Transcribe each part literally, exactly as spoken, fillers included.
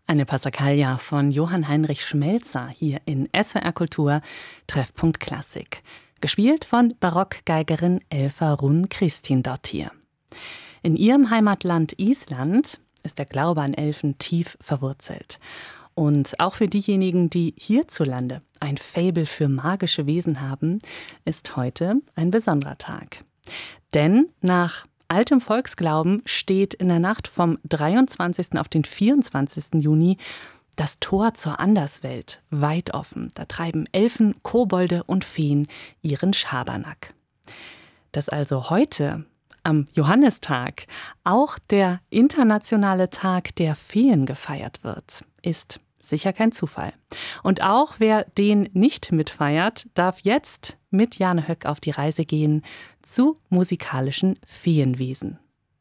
Eine Passacaglia von Johann Heinrich Schmelzer hier in S W R Kultur Treffpunkt Klassik. Gespielt von Barockgeigerin Elfa Run Kristíndóttir. In ihrem Heimatland Island ist der Glaube an Elfen tief verwurzelt. Und auch für diejenigen, die hierzulande ein Faible für magische Wesen haben, ist heute ein besonderer Tag. Denn nach altem Volksglauben steht in der Nacht vom dreiundzwanzigsten auf den vierundzwanzigsten Juni das Tor zur Anderswelt weit offen. Da treiben Elfen, Kobolde und Feen ihren Schabernack. Dass also heute am Johannistag auch der internationale Tag der Feen gefeiert wird, ist sicher kein Zufall. Und auch wer den nicht mitfeiert, darf jetzt mit Jane Höck auf die Reise gehen zu musikalischen Feenwesen.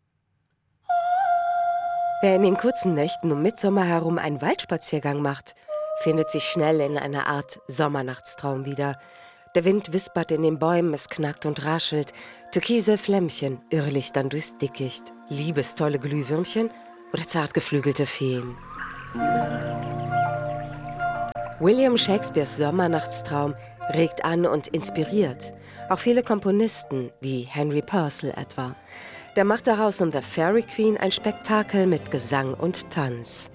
Wer in den kurzen Nächten um Mittsommer herum einen Waldspaziergang macht, findet sich schnell in einer Art Sommernachtstraum wieder. Der Wind wispert in den Bäumen, es knackt und raschelt. Türkise Flämmchen irrlichtern durchs Dickicht. Liebestolle Glühwürmchen oder zartgeflügelte Feen. William Shakespeares Sommernachtstraum regt an und inspiriert. Auch viele Komponisten, wie Henry Purcell etwa. Der macht daraus in The Fairy Queen ein Spektakel mit Gesang und Tanz.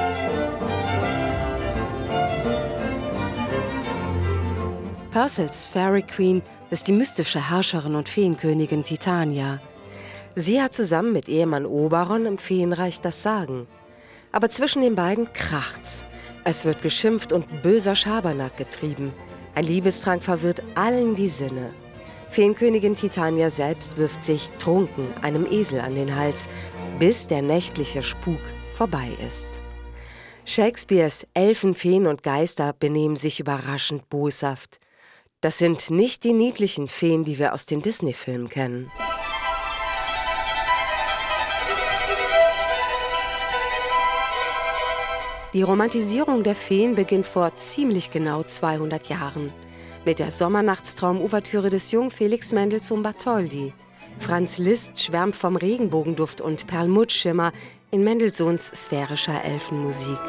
Purcells Fairy Queen ist die mystische Herrscherin und Feenkönigin Titania. Sie hat zusammen mit Ehemann Oberon im Feenreich das Sagen. Aber zwischen den beiden kracht's. Es wird geschimpft und böser Schabernack getrieben. Ein Liebestrank verwirrt allen die Sinne. Feenkönigin Titania selbst wirft sich trunken einem Esel an den Hals, bis der nächtliche Spuk vorbei ist. Shakespeares Elfen, Feen und Geister benehmen sich überraschend boshaft. Das sind nicht die niedlichen Feen, die wir aus den Disney-Filmen kennen. Die Romantisierung der Feen beginnt vor ziemlich genau zweihundert Jahren. Mit der Sommernachtstraum-Ouvertüre des jungen Felix Mendelssohn Bartholdy. Franz Liszt schwärmt vom Regenbogenduft und Perlmuttschimmer in Mendelssohns sphärischer Elfenmusik.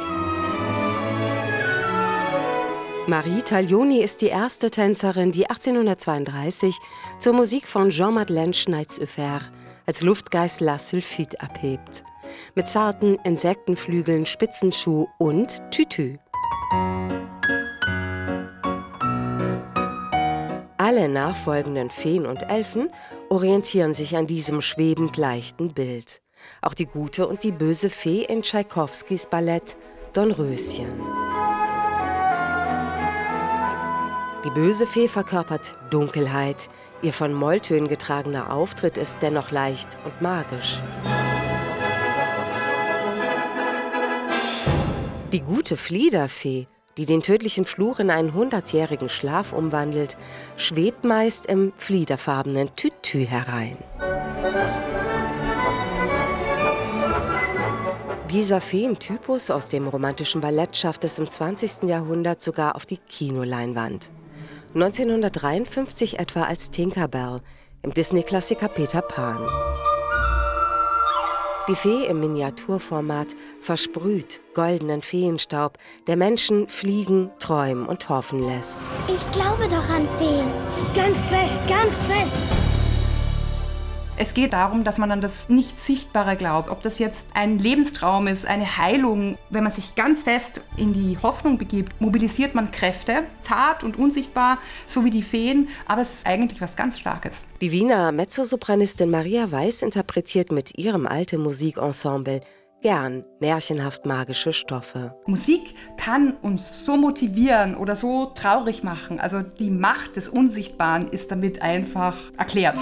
Marie Taglioni ist die erste Tänzerin, die achtzehnhundertzweiunddreißig zur Musik von Jean-Madeleine Schneitzoeuvre als Luftgeist La Sulfite abhebt. Mit zarten Insektenflügeln, Spitzenschuh und Tütü. Alle nachfolgenden Feen und Elfen orientieren sich an diesem schwebend leichten Bild. Auch die gute und die böse Fee in Tschaikowskis Ballett Dornröschen. Die böse Fee verkörpert Dunkelheit. Ihr von Molltönen getragener Auftritt ist dennoch leicht und magisch. Die gute Fliederfee, die den tödlichen Fluch in einen hundertjährigen Schlaf umwandelt, schwebt meist im fliederfarbenen Tütü herein. Dieser Feentypus aus dem romantischen Ballett schafft es im zwanzigsten Jahrhundert sogar auf die Kinoleinwand. neunzehnhundertdreiundfünfzig etwa als Tinkerbell im Disney-Klassiker Peter Pan. Die Fee im Miniaturformat versprüht goldenen Feenstaub, der Menschen fliegen, träumen und hoffen lässt. Ich glaube doch an Feen. Ganz fest, ganz fest. Es geht darum, dass man an das Nicht-Sichtbare glaubt. Ob das jetzt ein Lebenstraum ist, eine Heilung. Wenn man sich ganz fest in die Hoffnung begibt, mobilisiert man Kräfte, zart und unsichtbar, so wie die Feen. Aber es ist eigentlich was ganz Starkes. Die Wiener Mezzosopranistin Maria Weiß interpretiert mit ihrem alten Musikensemble gern märchenhaft magische Stoffe. Musik kann uns so motivieren oder so traurig machen. Also die Macht des Unsichtbaren ist damit einfach erklärt.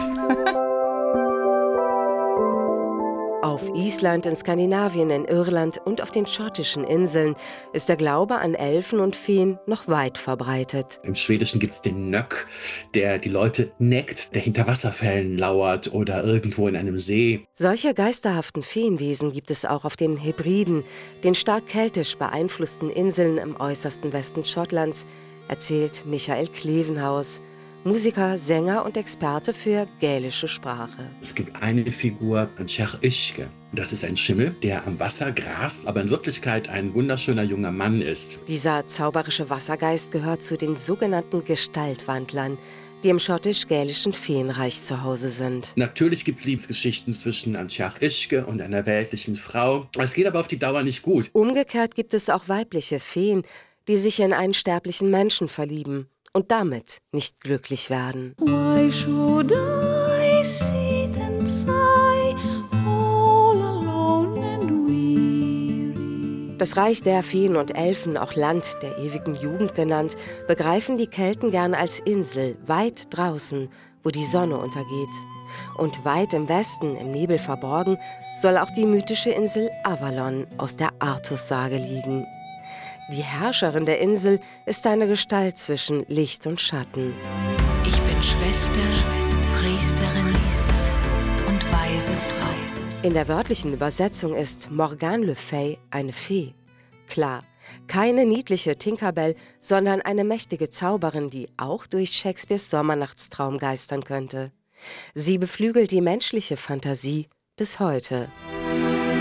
Auf Island, in Skandinavien, in Irland und auf den schottischen Inseln ist der Glaube an Elfen und Feen noch weit verbreitet. Im Schwedischen gibt es den Nöck, der die Leute neckt, der hinter Wasserfällen lauert oder irgendwo in einem See. Solche geisterhaften Feenwesen gibt es auch auf den Hebriden, den stark keltisch beeinflussten Inseln im äußersten Westen Schottlands, erzählt Michael Klevenhaus. Musiker, Sänger und Experte für gälische Sprache. Es gibt eine Figur, Anchach Ishke. Das ist ein Schimmel, der am Wasser grast, aber in Wirklichkeit ein wunderschöner junger Mann ist. Dieser zauberische Wassergeist gehört zu den sogenannten Gestaltwandlern, die im schottisch-gälischen Feenreich zu Hause sind. Natürlich gibt es Liebesgeschichten zwischen Anchach Ishke und einer weltlichen Frau. Es geht aber auf die Dauer nicht gut. Umgekehrt gibt es auch weibliche Feen, die sich in einen sterblichen Menschen verlieben und damit nicht glücklich werden. Why should I sit and sigh, all alone and weary? Das Reich der Feen und Elfen, auch Land der ewigen Jugend genannt, begreifen die Kelten gern als Insel weit draußen, wo die Sonne untergeht. Und weit im Westen, im Nebel verborgen, soll auch die mythische Insel Avalon aus der Artussage liegen. Die Herrscherin der Insel ist eine Gestalt zwischen Licht und Schatten. Ich bin Schwester, Priesterin und weise Frau. In der wörtlichen Übersetzung ist Morgane le Fay eine Fee. Klar, keine niedliche Tinkerbell, sondern eine mächtige Zauberin, die auch durch Shakespeares Sommernachtstraum geistern könnte. Sie beflügelt die menschliche Fantasie bis heute.